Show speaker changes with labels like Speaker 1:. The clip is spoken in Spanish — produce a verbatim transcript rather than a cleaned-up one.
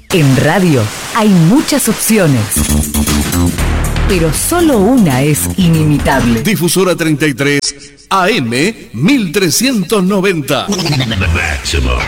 Speaker 1: En radio hay muchas opciones, pero solo una es inimitable.
Speaker 2: Difusora treinta y tres A M mil trescientos noventa.